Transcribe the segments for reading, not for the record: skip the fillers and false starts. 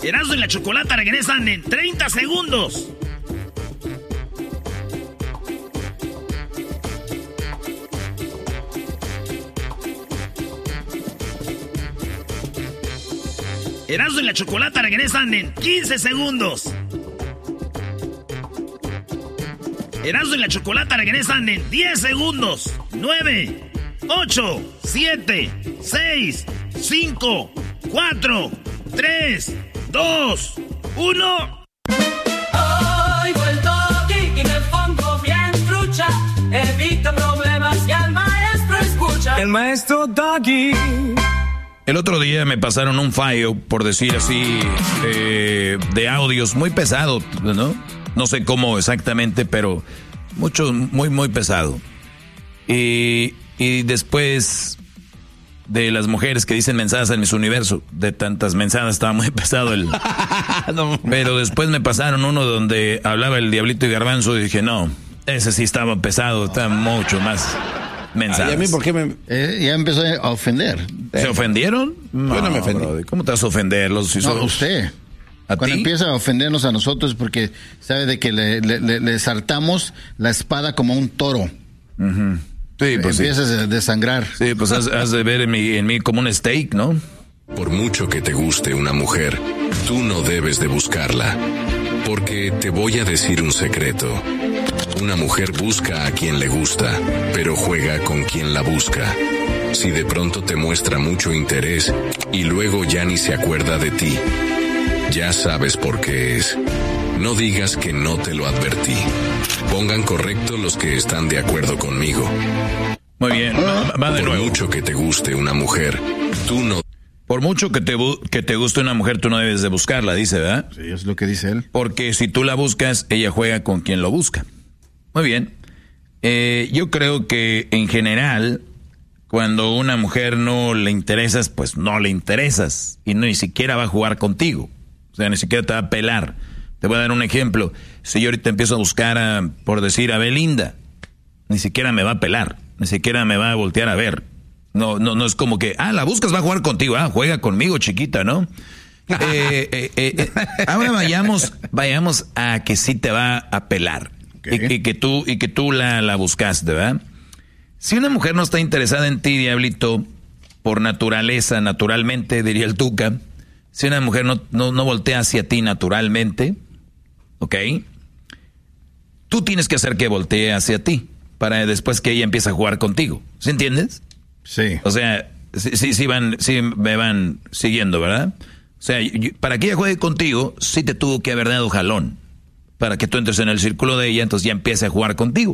Erasmo y la Chocolata regresan en 30 segundos. Erasmo y la Chocolata regresan en 15 segundos. Erasmo y la Chocolata regresan en 10 segundos. 9, 8, 7, 6, 5, 4, 3, 2, 1. Oigo el toque y me pongo bien trucha. Evita problemas y al maestro escucha. El maestro Doggy. El otro día me pasaron un file, por decir así, de audios muy pesado, ¿no? No sé cómo exactamente, pero muy pesado. Y después de las mujeres que dicen mensadas en mis universo, de tantas mensadas estaba muy pesado el... Pero después me pasaron uno donde hablaba el Diablito y Garbanzo y dije, no, ese sí estaba pesado, estaba mucho más mensadas. ¿Y a mí por qué ya empezó a ofender? ¿Se ofendieron? Yo no me ofendí. Brody, ¿cómo te vas a ofenderlos? Si no, usted. Cuando empieza a ofendernos a nosotros porque sabe de que le saltamos la espada como un toro. Uh-huh. Sí, pues empiezas a desangrar. Sí, pues has de ver en mí como un steak, ¿no? Por mucho que te guste una mujer, tú no debes de buscarla. Porque te voy a decir un secreto. Una mujer busca a quien le gusta, pero juega con quien la busca. Si de pronto te muestra mucho interés y luego ya ni se acuerda de ti, ya sabes por qué es. No digas que no te lo advertí. Pongan correcto los que están de acuerdo conmigo. Muy bien, va de nuevo. Por mucho que te guste una mujer, tú no... Por mucho que te guste una mujer, tú no debes de buscarla, dice, ¿verdad? Sí, es lo que dice él. Porque si tú la buscas, ella juega con quien lo busca. Muy bien. Yo creo que en general, cuando una mujer no le interesas, pues no le interesas. Y ni siquiera va a jugar contigo. O sea, ni siquiera te va a pelar. Te voy a dar un ejemplo. Si yo ahorita empiezo a buscar, por decir, a Belinda, ni siquiera me va a pelar. Ni siquiera me va a voltear a ver. No es como que, la buscas, va a jugar contigo. Juega conmigo, chiquita, ¿no? Ahora vayamos a que sí te va a pelar. Okay. Y que tú la buscaste, ¿verdad? Si una mujer no está interesada en ti, Diablito, por naturaleza, naturalmente, diría el Tuca, si una mujer no voltea hacia ti naturalmente, ¿ok? Tú tienes que hacer que voltee hacia ti, para después que ella empiece a jugar contigo. ¿Sí entiendes? Sí. O sea, sí me van siguiendo, ¿verdad? O sea, para que ella juegue contigo, sí te tuvo que haber dado jalón. Para que tú entres en el círculo de ella, entonces ya empiece a jugar contigo.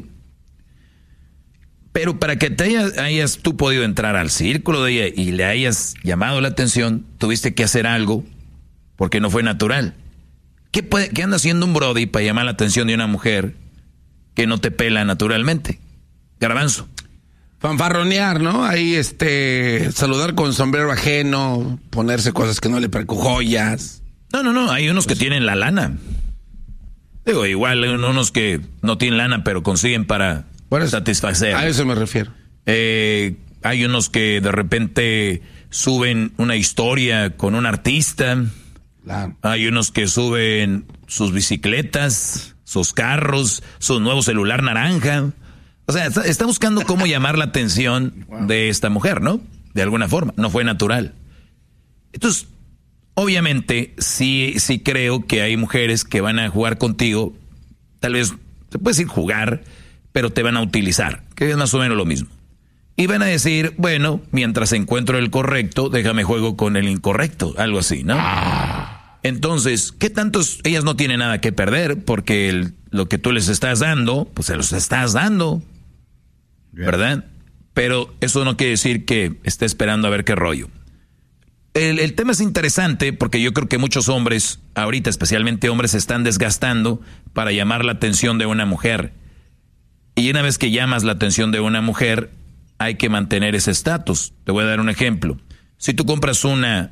Pero para que hayas tú podido entrar al círculo de ella y le hayas llamado la atención, tuviste que hacer algo porque no fue natural. ¿Qué anda haciendo un brody para llamar la atención de una mujer que no te pela naturalmente? Garbanzo. Fanfarronear, ¿no? Ahí saludar con sombrero ajeno, ponerse cosas que no le joyas. No, hay unos que tienen la lana. Digo, igual unos que no tienen lana pero consiguen para satisfacer. A eso me refiero. Hay unos que de repente suben una historia con un artista. Claro. Hay unos que suben sus bicicletas, sus carros, su nuevo celular naranja. O sea, está buscando cómo llamar la atención de esta mujer, ¿no? De alguna forma. No fue natural. Entonces, obviamente, sí creo que hay mujeres que van a jugar contigo. Tal vez, te puedes decir jugar, pero te van a utilizar, que es más o menos lo mismo. Y van a decir, bueno, mientras encuentro el correcto, déjame juego con el incorrecto, algo así, ¿no? Entonces, ¿qué tantos? Ellas no tienen nada que perder, porque lo que tú les estás dando, pues se los estás dando, ¿verdad? Pero eso no quiere decir que esté esperando a ver qué rollo. El tema es interesante porque yo creo que muchos hombres, ahorita especialmente hombres, se están desgastando para llamar la atención de una mujer. Y una vez que llamas la atención de una mujer, hay que mantener ese estatus. Te voy a dar un ejemplo. Si tú compras una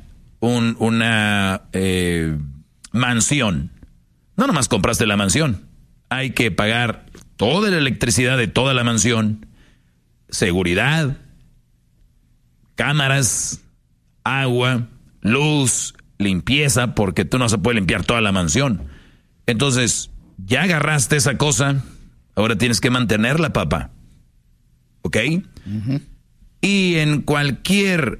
mansión, no nomás compraste la mansión, hay que pagar toda la electricidad de toda la mansión, seguridad, cámaras, agua, luz, limpieza porque tú no se puede limpiar toda la mansión. Entonces, ya agarraste esa cosa, ahora tienes que mantenerla, papá. ¿Ok? Uh-huh. Y en cualquier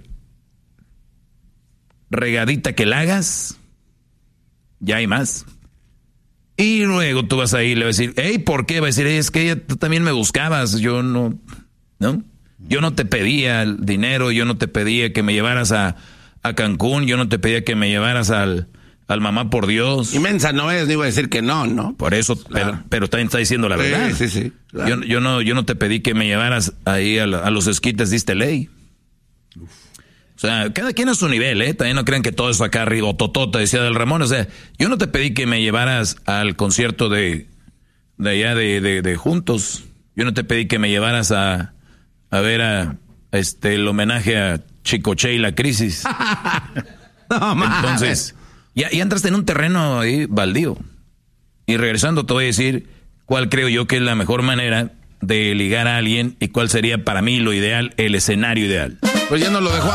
regadita que la hagas, ya hay más. Y luego tú vas a ir, le vas a decir, hey, ¿por qué? Va a decir, es que tú también me buscabas, yo no, yo no te pedía el dinero, yo no te pedía que me llevaras a Cancún, yo no te pedía que me llevaras al Mamá por Dios. Inmensa no es, ni iba a decir que no. Por eso, claro. pero también está diciendo la verdad. Sí. Claro. Yo no te pedí que me llevaras ahí a los esquites, diste ley. O sea, cada quien a su nivel, ¿eh? También no crean que todo eso acá arriba, totota, decía Del Ramón. O sea, yo no te pedí que me llevaras al concierto de allá de Juntos. Yo no te pedí que me llevaras a ver el homenaje a Chicoche y la Crisis. No, entonces, ya entraste en un terreno ahí baldío. Y regresando te voy a decir cuál creo yo que es la mejor manera de ligar a alguien y cuál sería para mí lo ideal, el escenario ideal. Pues ya no lo dejó